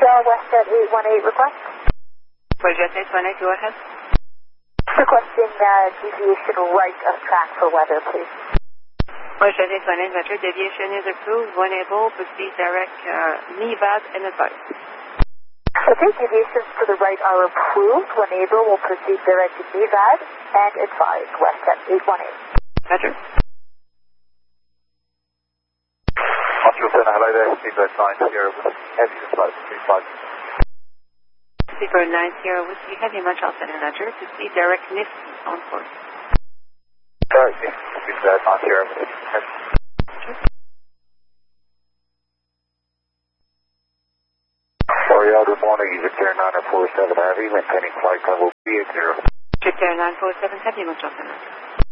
WestJet 818 request. WestJet 818, go ahead. Requesting deviation right of track for weather, please. WestJet 818, Roger. Deviation is approved. When able, proceed direct NEVAD and advise. Okay, deviations to the right are approved. When able, we'll proceed direct to NEVAD and advise. WestJet 818. Roger. Hello there, Seabird 9 Sierra Whiskey Heavy, flight 35. Seabird 9 Sierra Whiskey Heavy, Montreal Center, Roger. Proceed direct NIST on course. Direct NIST, Seabird 9 Sierra Whiskey Heavy. Oriel, good morning, Victor 947 Heavy, maintaining flight level B80. Victor 947 Heavy, Montreal Center.